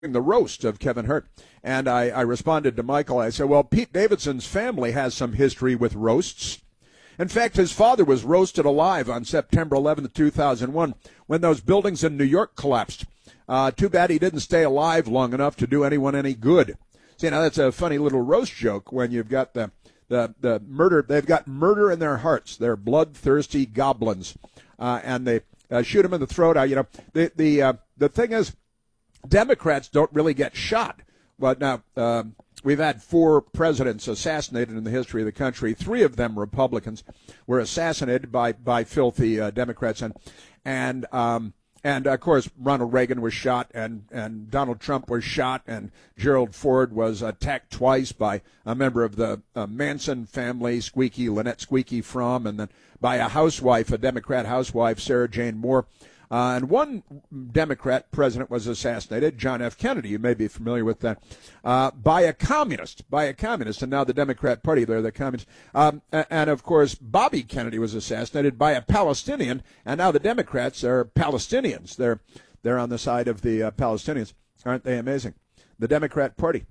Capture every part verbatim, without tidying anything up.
the roast of Kevin Hart. And I, I responded to Michael. I said, well, Pete Davidson's family has some history with roasts. In fact, his father was roasted alive on September eleventh, two thousand one, when those buildings in New York collapsed. Uh, too bad he didn't stay alive long enough to do anyone any good. See, now that's a funny little roast joke when you've got the, the, the murder. They've got murder in their hearts. They're bloodthirsty goblins. Uh, and they uh, shoot him in the throat. Uh, you know, the, the, uh, the thing is, Democrats don't really get shot. But now, um, we've had four presidents assassinated in the history of the country. Three of them, Republicans, were assassinated by, by filthy uh, Democrats. And, and, um, and, of course, Ronald Reagan was shot, and, and Donald Trump was shot, and Gerald Ford was attacked twice by a member of the uh, Manson family, Squeaky, Lynette Squeaky Fromm, and then by a housewife, a Democrat housewife, Sarah Jane Moore. Uh, and one Democrat president was assassinated, John F. Kennedy, you may be familiar with that, uh, by a communist, by a communist, and now the Democrat Party, they're the communists. Um, and, of course, Bobby Kennedy was assassinated by a Palestinian, and now the Democrats are Palestinians. They're, they're on the side of the uh, Palestinians. Aren't they amazing? The Democrat Party.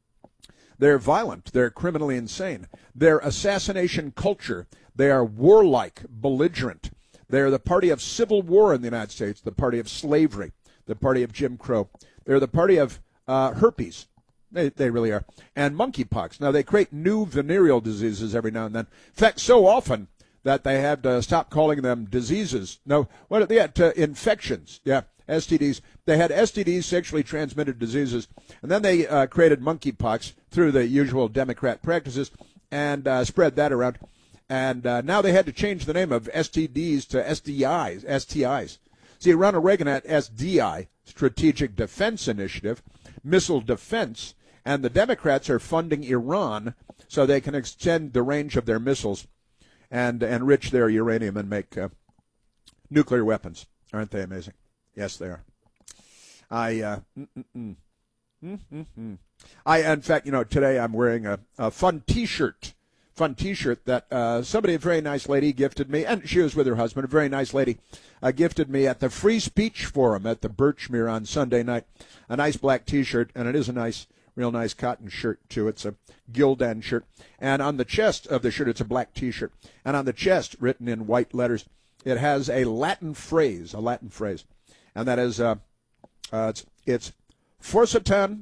They're violent. They're criminally insane. Their assassination culture, they are warlike, belligerent. They're the party of civil war in the United States, the party of slavery, the party of Jim Crow. They're the party of uh, herpes. They, they really are. And monkeypox. Now, they create new venereal diseases every now and then. In fact, so often that they have to stop calling them diseases. No, what are they had? Uh, infections. Yeah, S T Ds. They had S T Ds, sexually transmitted diseases. And then they uh, created monkeypox through the usual Democrat practices and uh, spread that around. And uh, now they had to change the name of S T Ds to S D Is, S T Is. See, Ronald Reagan had S D I, Strategic Defense Initiative, missile defense, and the Democrats are funding Iran so they can extend the range of their missiles and enrich their uranium and make uh, nuclear weapons. Aren't they amazing? Yes, they are. I, uh, mm-mm-mm. Mm-mm-mm. I, in fact, you know, today I'm wearing a, a fun T-shirt. Fun T-shirt that uh, somebody, a very nice lady, gifted me, and she was with her husband. A very nice lady uh, gifted me at the Free Speech Forum at the Birchmere on Sunday night. A nice black T-shirt, and it is a nice, real nice cotton shirt too. It's a Gildan shirt, and on the chest of the shirt, it's a black T-shirt, and on the chest, written in white letters, it has a Latin phrase, a Latin phrase, and that is, uh, uh, it's, it's Forsitan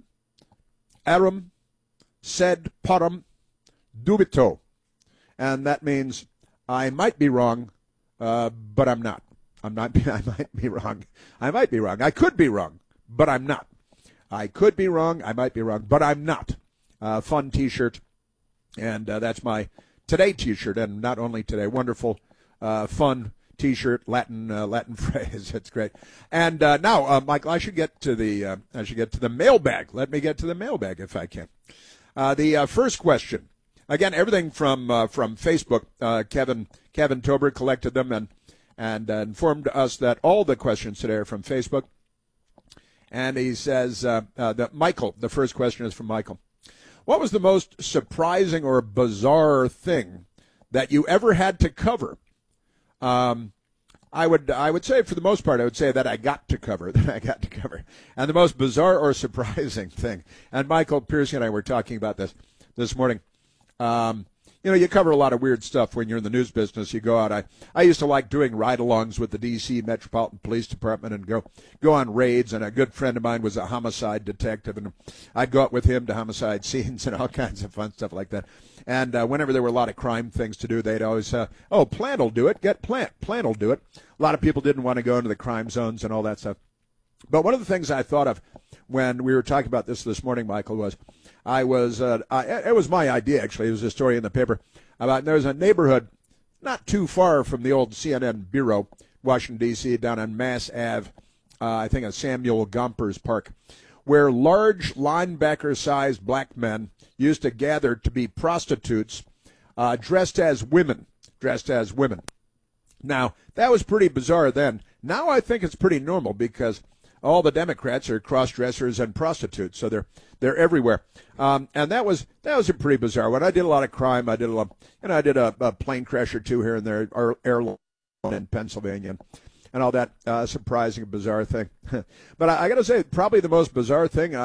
arum sed parum dubito. And that means I might be wrong, uh, but I'm not. I'm not. I might be wrong. I might be wrong. I could be wrong, but I'm not. I could be wrong. I might be wrong, but I'm not. Uh, fun T-shirt, and uh, that's my today T-shirt, and not only today. Wonderful, uh, fun T-shirt, Latin uh, Latin phrase. It's great. And uh, now, uh, Michael, I should get to the uh, I should get to the mailbag. Let me get to the mailbag if I can. Uh, the uh, first question. Again, everything from uh, from Facebook. Uh, Kevin Kevin Tober collected them and and uh, informed us that all the questions today are from Facebook. And he says uh, uh, that Michael, the first question is from Michael. What was the most surprising or bizarre thing that you ever had to cover? Um, I would I would say for the most part I would say that I got to cover that I got to cover. And the most bizarre or surprising thing. And Michael Piercy and I were talking about this this morning. Um, you know, you cover a lot of weird stuff when you're in the news business. You go out. I, I used to like doing ride-alongs with the D C Metropolitan Police Department and go go on raids. And a good friend of mine was a homicide detective, and I'd go out with him to homicide scenes and all kinds of fun stuff like that. And uh, whenever there were a lot of crime things to do, they'd always, uh, oh, Plant will do it. Get Plant. Plant will do it. A lot of people didn't want to go into the crime zones and all that stuff. But one of the things I thought of when we were talking about this this morning, Michael, was I was, uh, I, it was my idea, actually. It was a story in the paper about there was a neighborhood not too far from the old C N N bureau, Washington, D C, down on Mass Avenue, uh, I think at Samuel Gompers Park, where large linebacker-sized black men used to gather to be prostitutes uh, dressed as women, dressed as women. Now, that was pretty bizarre then. Now I think it's pretty normal because all the Democrats are cross-dressers and prostitutes, so they're they're everywhere. Um, and that was that was a pretty bizarre one. I did a lot of crime. I did a lot, you know, I did a, a plane crash or two here and there, or airline in Pennsylvania, and all that uh, surprising, bizarre thing. But I, I got to say, probably the most bizarre thing